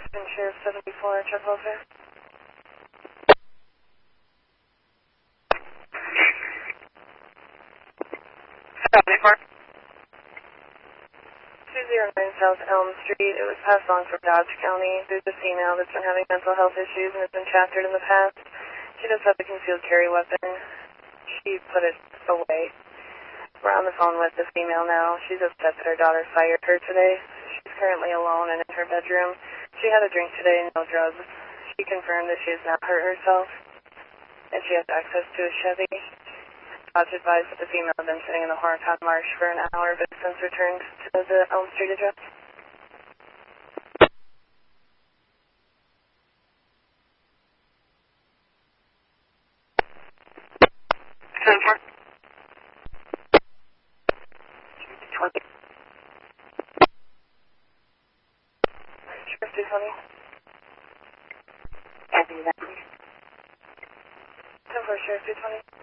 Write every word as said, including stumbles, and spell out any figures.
Sheriff seventy-four, check welfare. seventy-four. two oh nine South Elm Street. It was passed along from Dodge County. There's a female that's been having mental health issues and has been chaptered in the past. She does have a concealed carry weapon. She put it away. We're on the phone with the female now. She's upset that her daughter fired her today. She's currently alone and in her bedroom. She had a drink today and no drugs. She confirmed that she has not hurt herself, and she has access to a Chevy. Dodge advised that the female had been sitting in the Horicon Marsh for an hour, but since returned to the Elm Street address. ten four. twenty. Sheriff two twenty. Can I do that, please? ten four, Sheriff two twenty.